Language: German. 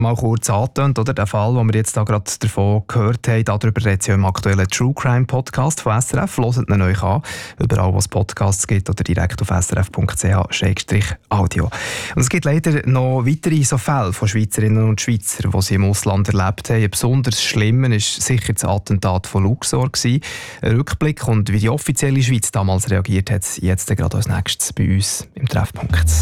Mal kurz angetönt, oder? Der Fall, den wir jetzt da gerade davon gehört haben, darüber redet ja im aktuellen True Crime Podcast von SRF. Hört ihn euch an, überall wo es Podcasts gibt oder direkt auf srf.ch/audio. Und es gibt leider noch weitere so Fälle von Schweizerinnen und Schweizern, die sie im Ausland erlebt haben. Ein besonders schlimmer war sicher das Attentat von Luxor. Ein Rückblick und wie die offizielle Schweiz damals reagiert hat, jetzt gerade als nächstes bei uns im Treffpunkt.